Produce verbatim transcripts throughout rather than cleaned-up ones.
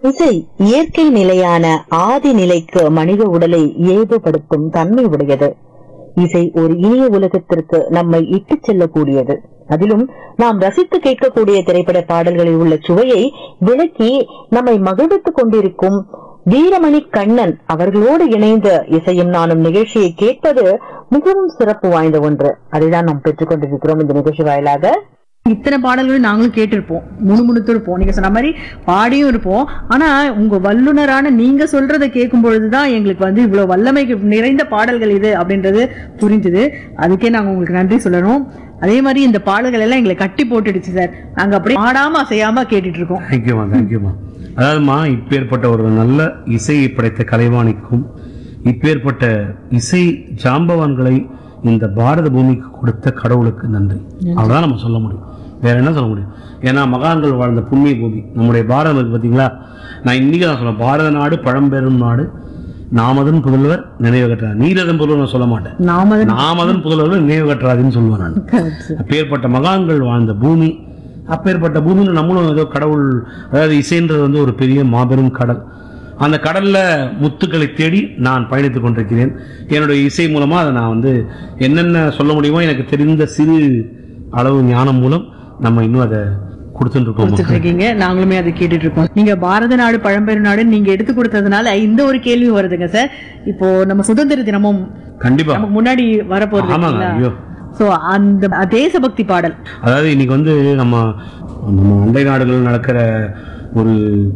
இசை இயற்கை நிலையான ஆதி நிலைக்கு மனித உடலை இயல்புபடுத்தும் தன்மை உடையது. இசை ஒரு இனிய உலகத்திற்கு நம்மை இட்டுச் செல்லக்கூடியது. அதிலும் நாம் ரசித்து கேட்கக்கூடிய திரைப்பட பாடல்களில் உள்ள சுவையை விளக்கி நம்மை மகிழ்வித்துக் கொண்டிருக்கும் வீரமணி கண்ணன் அவர்களோடு இணைந்த இசையும் நானும் நிகழ்ச்சியை கேட்பது மிகவும் சிறப்பு வாய்ந்த ஒன்று. அதைதான் நாம் பெற்றுக் கொண்டிருக்கிறோம் இந்த நிகழ்ச்சி வாயிலாக. இத்தனை பாடல்களும் நாங்களும் கேட்டிருப்போம், முணுமுணுத்து இருப்போம், நீங்க சொன்ன மாதிரி பாடியும் இருப்போம். ஆனா உங்க வல்லுனரான நீங்க சொல்றதை கேட்கும் பொழுதுதான் எங்களுக்கு வந்து இவ்வளவு வல்லமை நிறைந்த பாடல்கள் இது அப்படின்றது புரிஞ்சுது. அதுக்கே நாங்க உங்களுக்கு நன்றி சொல்லணும். அதே மாதிரி இந்த பாடல்கள் எல்லாம் எங்களை கட்டி போட்டுடுச்சு சார். நாங்க அப்படி ஆடாம அசையாம கேட்டுட்டு இருக்கோம். தேங்க்யூமா தேங்க்யூமா. அதாவதுமா, இப்பேற்பட்ட ஒரு நல்ல இசையை படைத்த கலைவாணிக்கும் இப்பேற்பட்ட இசை ஜாம்பவான்களை இந்த பாரத பூமிக்கு கொடுத்த கடவுளுக்கு நன்றி. அவ்வளவுதான் நம்ம சொல்ல முடியும். வேற என்ன சொல்ல முடியும்? ஏன்னா மகான்கள் வாழ்ந்த புண்ணிய பூமி நம்முடைய பாரதம் இருக்கு பார்த்தீங்களா. நான் இன்னைக்கு தான் சொல்றேன், பாரத நாடு பழம்பெரும் நாடு, நாமதன் புதல்வர் நினைவு கட்டுறார். நீரதன் புதல்வர் நான் சொல்ல மாட்டேன், நாமதன் புதல்வர் நினைவு கட்டுறாதுன்னு சொல்லுவேன் நான். அப்பேற்பட்ட மகான்கள் வாழ்ந்த பூமி, அப்பேற்பட்ட பூமியில் நம்மளும் ஏதோ கடவுள், அதாவது இசைன்றது வந்து ஒரு பெரிய மாபெரும் கடல். அந்த கடல்ல முத்துக்களை தேடி நான் பயணித்துக் கொண்டிருக்கிறேன். என்னுடைய இசை மூலமா அதை நான் வந்து என்னென்ன சொல்ல முடியுமோ எனக்கு தெரிந்த சிறு அளவு ஞானம் மூலம் நம்ம இன்னும் அதை கொடுத்துட்டு இருக்கோம். நாங்களுமே அதை கேட்டுட்டு இருக்கோம். நீங்க பாரத நாடு பழம்பெரும் நாடு நீங்க எடுத்து கொடுத்ததுனால இந்த ஒரு கேள்வி வருதுங்க சார். இப்போ நம்ம சுதந்திர தினமும் கண்டிப்பா நமக்கு முன்னாடி வரப்போறது. சோ அந்த தேசபக்தி பாடல், அதாவது இன்னைக்கு வந்து நம்ம நம்ம அண்டை நாடுகள் நடக்கிற ஒரு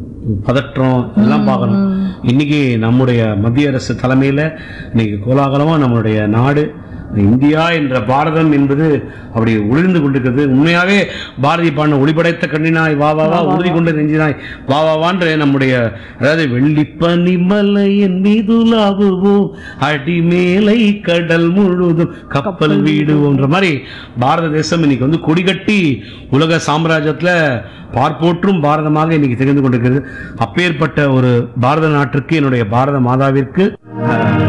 பதற்றம் எல்லாம் பார்க்கணும். இன்னைக்கு நம்முடைய மத்திய அரசு தலைமையில இன்னைக்கு கோலாகலமா நம்மளுடைய நாடு இந்தியா என்ற பாரதம் என்பது அப்படி ஒளிர்ந்து கொண்டிருக்கிறது. உண்மையாவே பாரதி பாடின ஒளிபடைத்த கண்ணினாய் வா வா வா, உறுதி கொண்டு நெஞ்சினாய் வா வா வான்ற நம்முடைய, அதாவது வெள்ளிப்பனி மலையின் மீதுலாவுவோம், அடிமேலை கடல் முழுதும் கப்பல் வீடுவோன்ற மாதிரி பாரத தேசம் இன்னைக்கு வந்து கொடிகட்டி உலக சாம்ராஜ்யத்துல பார்ப்போற்றும் பாரதமாக இன்னைக்கு திகழ்ந்து கொண்டிருக்கிறது. அப்பேற்பட்ட ஒரு பாரத நாட்டிற்கு, என்னுடைய பாரத மாதாவிற்கு